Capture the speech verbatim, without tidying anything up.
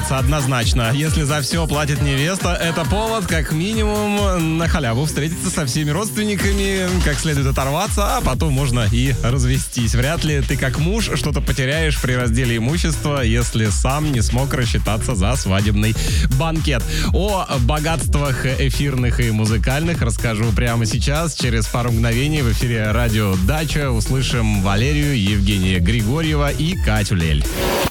развлекаться однозначно. Если за все платит невеста, это повод как минимум на халяву встретиться со всеми родственниками, как следует оторваться, а потом можно и развестись. Вряд ли ты как муж что-то потеряешь при разделе имущества, если сам не смог рассчитаться за свадебный банкет. О богатствах эфирных и музыкальных расскажу прямо сейчас. Через пару мгновений в эфире радио «Дача» услышим Валерию, Евгения Григорьева и Катю Лель.